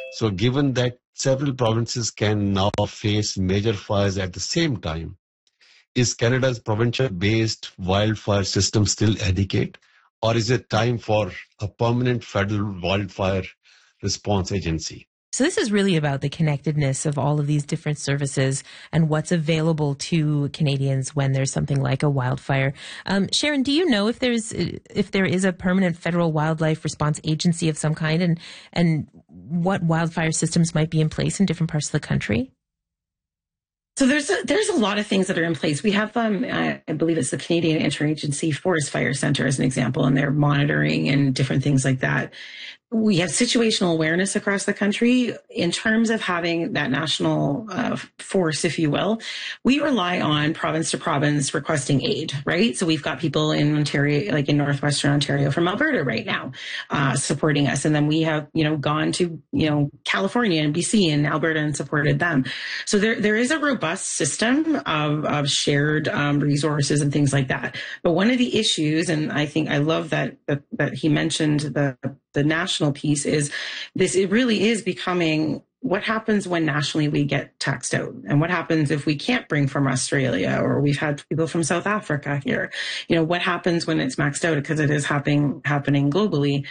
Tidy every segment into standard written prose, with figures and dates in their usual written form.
So given that several provinces can now face major fires at the same time, is Canada's provincial-based wildfire system still adequate, or is it time for a permanent federal wildfire response agency? So this is really about the connectedness of all of these different services and what's available to Canadians when there's something like a wildfire. Sharon, do you know if there is a permanent federal wildlife response agency of some kind, and what wildfire systems might be in place in different parts of the country? So there's a lot of things that are in place. We have, I believe it's the Canadian Interagency Forest Fire Center as an example, and they're monitoring and different things like that. We have situational awareness across the country in terms of having that national force, if you will. We rely on province to province requesting aid, right? So we've got people in Ontario, like in Northwestern Ontario from Alberta right now, supporting us. And then we have, gone to, California and BC and Alberta and supported them. So there is a robust system of shared resources and things like that. But one of the issues, and I think I love that he mentioned the national piece, is this, it really is becoming what happens when nationally we get taxed out, and what happens if we can't bring from Australia, or we've had people from South Africa here. What happens when it's maxed out, because it is happening globally.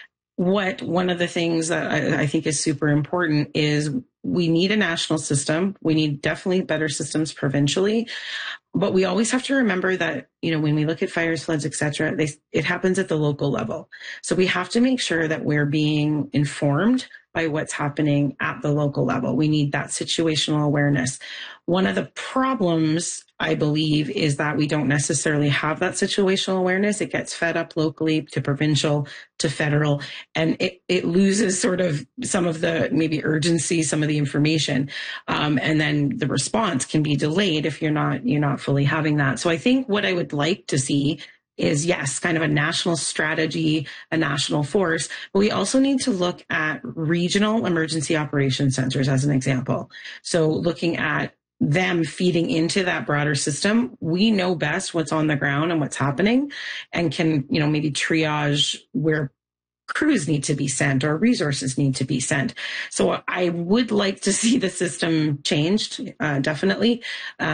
One of the things that I think is super important is we need a national system. We need definitely better systems provincially. But we always have to remember that, when we look at fires, floods, et cetera, it happens at the local level. So we have to make sure that we're being informed by what's happening at the local level. We need that situational awareness. One of the problems, I believe, is that we don't necessarily have that situational awareness. It gets fed up locally to provincial to federal, and it loses sort of some of the maybe urgency, some of the information, and then the response can be delayed if you're not fully having that. So I think what I would like to see is, yes, kind of a national strategy, a national force, but we also need to look at regional emergency operations centers as an example. So looking at them feeding into that broader system, we know best what's on the ground and what's happening, and can, maybe triage where crews need to be sent or resources need to be sent. So I would like to see the system changed, definitely,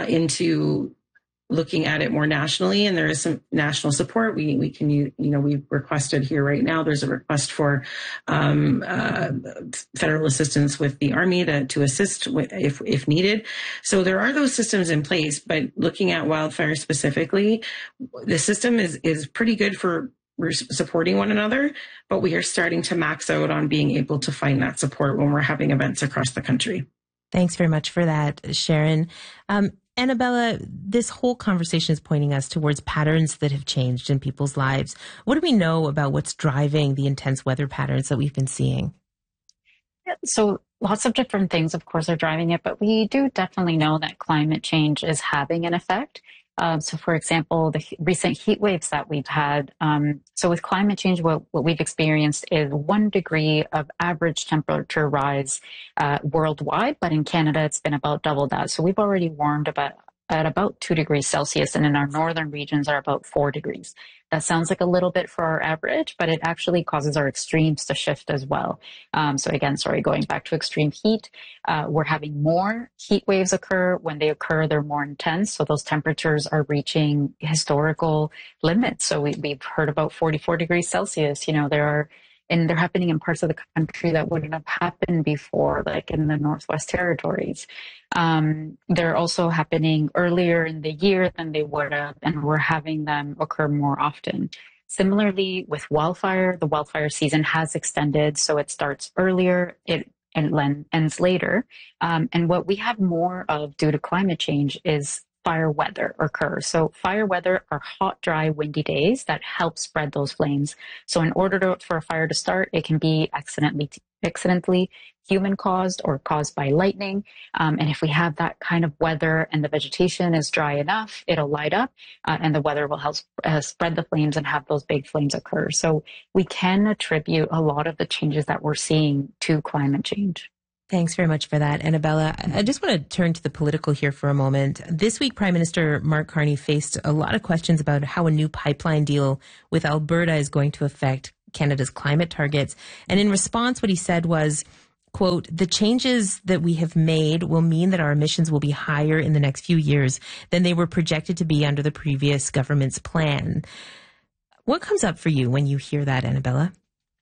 into looking at it more nationally, and there is some national support. We can, we've requested here right now, there's a request for federal assistance with the Army to assist if needed. So there are those systems in place, but looking at wildfire specifically, the system is pretty good for supporting one another, but we are starting to max out on being able to find that support when we're having events across the country. Thanks very much for that, Sharon. Annabella, this whole conversation is pointing us towards patterns that have changed in people's lives. What do we know about what's driving the intense weather patterns that we've been seeing? So lots of different things, of course, are driving it, but we do definitely know that climate change is having an effect. So, for example, the recent heat waves that we've had. So with climate change, what we've experienced is 1 degree of average temperature rise worldwide, but in Canada, it's been about double that. So we've already warmed at about 2 degrees Celsius, and in our northern regions are about 4 degrees. That sounds like a little bit for our average, but it actually causes our extremes to shift as well. So again, going back to extreme heat, we're having more heat waves occur. When they occur, they're more intense. So those temperatures are reaching historical limits. So we've heard about 44 degrees Celsius. And they're happening in parts of the country that wouldn't have happened before, like in the Northwest Territories. They're also happening earlier in the year than they would have, and we're having them occur more often. Similarly, with wildfire, the wildfire season has extended, so it starts earlier, it ends later. And what we have more of due to climate change is fire weather occur. So fire weather are hot, dry, windy days that help spread those flames. So in order for a fire to start, it can be accidentally human caused or caused by lightning. And if we have that kind of weather and the vegetation is dry enough, it'll light up and the weather will help spread the flames and have those big flames occur. So we can attribute a lot of the changes that we're seeing to climate change. Thanks very much for that, Annabella. I just want to turn to the political here for a moment. This week, Prime Minister Mark Carney faced a lot of questions about how a new pipeline deal with Alberta is going to affect Canada's climate targets. And in response, what he said was, quote, the changes that we have made will mean that our emissions will be higher in the next few years than they were projected to be under the previous government's plan. What comes up for you when you hear that, Annabella?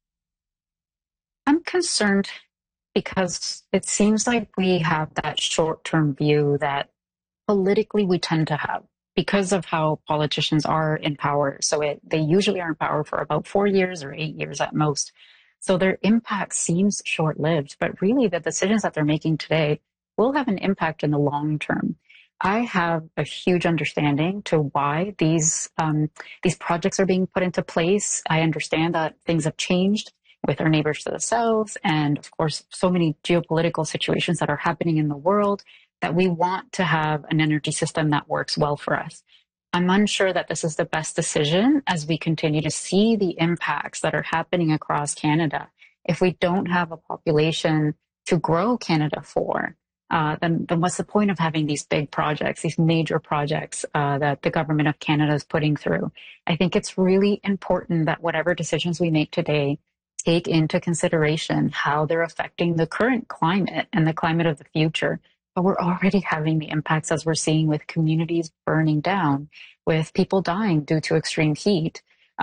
I'm concerned because it seems like we have that short-term view that politically we tend to have because of how politicians are in power. So they usually are in power for about 4 years or 8 years at most. So their impact seems short-lived, but really the decisions that they're making today will have an impact in the long term. I have a huge understanding to why these projects are being put into place. I understand that things have changed with our neighbors to the south, and of course, so many geopolitical situations that are happening in the world that we want to have an energy system that works well for us. I'm unsure that this is the best decision as we continue to see the impacts that are happening across Canada. If we don't have a population to grow Canada for, then what's the point of having these big projects, these major projects that the government of Canada is putting through? I think it's really important that whatever decisions we make today take into consideration how they're affecting the current climate and the climate of the future. But we're already having the impacts as we're seeing with communities burning down, with people dying due to extreme heat.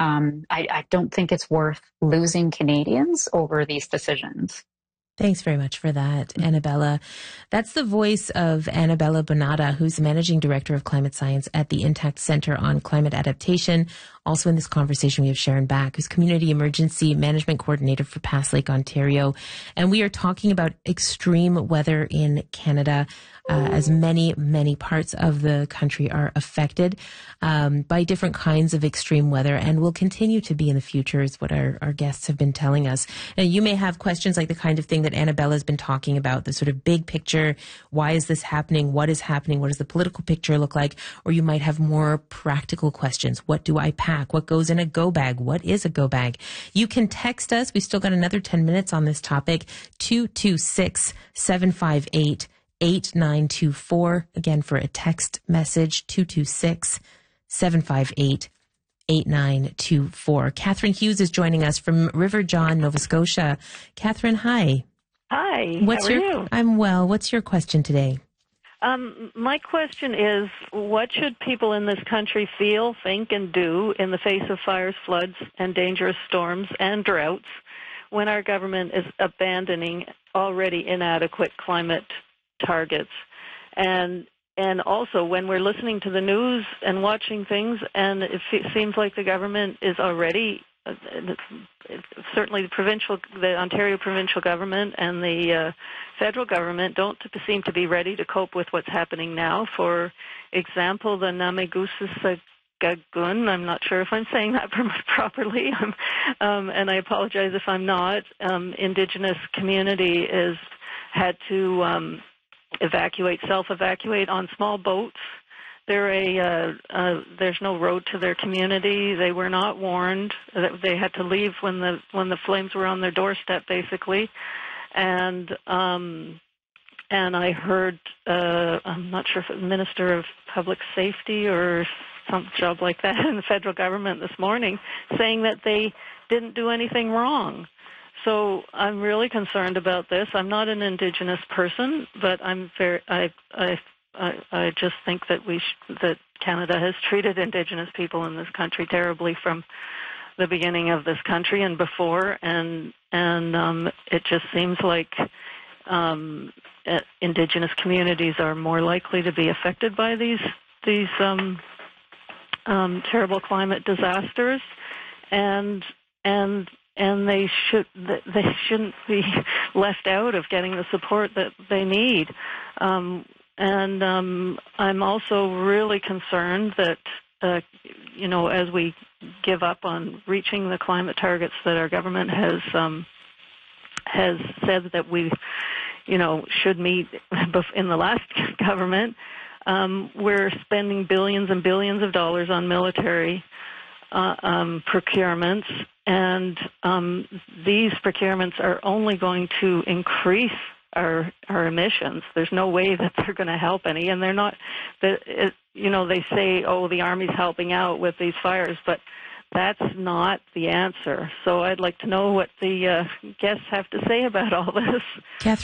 I don't think it's worth losing Canadians over these decisions. Thanks very much for that, Annabella. That's the voice of Annabella Bonata, who's Managing Director of Climate Science at the Intact Centre on Climate Adaptation. Also in this conversation, we have Sharon Back, who's Community Emergency Management Coordinator for Pass Lake, Ontario. And we are talking about extreme weather in Canada, as many parts of the country are affected by different kinds of extreme weather and will continue to be in the future, is what our guests have been telling us. Now, you may have questions like the kind of thing that Annabella has been talking about, the sort of big picture. Why is this happening? What is happening? What does the political picture look like? Or you might have more practical questions. What do I pack? What goes in a go bag? What is a go bag? You can text us. We still got another 10 minutes on this topic. 226-758-8924. Again, for a text message, 226-758-8924. Catherine Hughes is joining us from River John, Nova Scotia. Catherine, hi. Hi, How are you? I'm well. What's your question today? My question is, what should people in this country feel, think, and do in the face of fires, floods, and dangerous storms and droughts when our government is abandoning already inadequate climate targets? And also when we're listening to the news and watching things, and it seems like the government is already, certainly the Ontario provincial government and the federal government don't seem to be ready to cope with what's happening now. For example, the Namegusagagun, I'm not sure if I'm saying that properly, and I apologize if I'm not, Indigenous community is had to self-evacuate on small boats. There's no road to their community. They were not warned. They had to leave when the flames were on their doorstep, basically. And I heard, I'm not sure if it was Minister of Public Safety or some job like that in the federal government this morning, saying that they didn't do anything wrong. So I'm really concerned about this. I'm not an Indigenous person, but I just think that that Canada has treated Indigenous people in this country terribly from the beginning of this country and before, and it just seems like Indigenous communities are more likely to be affected by these terrible climate disasters, and they shouldn't be left out of getting the support that they need. And I'm also really concerned that, as we give up on reaching the climate targets that our government has said that we, should meet in the last government, we're spending billions and billions of dollars on military procurements, and these procurements are only going to increase our emissions. There's no way that they're going to help any, and they're not. They say, oh, the Army's helping out with these fires, but that's not the answer. So I'd like to know what the guests have to say about all this. Catherine